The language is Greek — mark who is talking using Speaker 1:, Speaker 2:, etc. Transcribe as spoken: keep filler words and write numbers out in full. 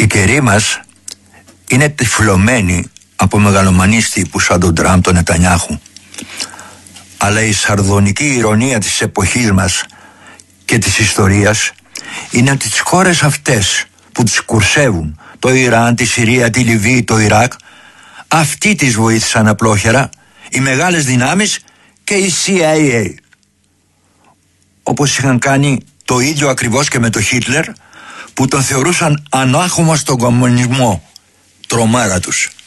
Speaker 1: Οι καιροί μας είναι τυφλωμένοι από μεγαλομανείς τύπους σαν τον Τραμπ, τον Νετανιάχου. Αλλά η σαρδονική ηρωνία της εποχής μας και της ιστορίας είναι ότι τις χώρες αυτές που τις κουρσεύουν, το Ιράν, τη Συρία, τη Λιβύη, το Ιράκ, αυτοί τις βοήθησαν απλόχερα, οι μεγάλες δυνάμεις και η σι άι έι. Όπως είχαν κάνει το ίδιο ακριβώς και με τον Χίτλερ, που τον θεωρούσαν ανάχωμα στον κομμουνισμό. Τρομάρα τους.